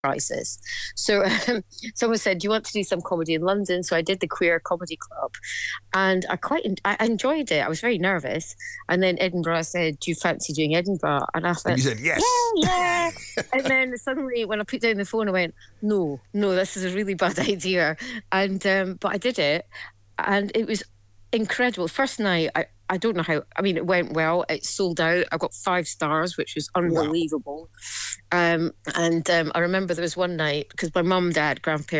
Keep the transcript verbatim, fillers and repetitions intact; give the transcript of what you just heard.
crisis. So um, someone said, do you want to do some comedy in London? So I did the Queer Comedy Club, and I quite en- I enjoyed it. I was very nervous. And then Edinburgh said, do you fancy doing Edinburgh? And I And thought, you said, yes. yeah, yeah. And then suddenly when I put down the phone, I went, no, no, this is a really bad idea. And um, but I did it, and it was incredible. First night, I, I don't know how, I mean, it went well. It sold out. I got five stars, which was unbelievable. Wow. Um, and um, I remember there was one night, because my mum, dad, grandparents,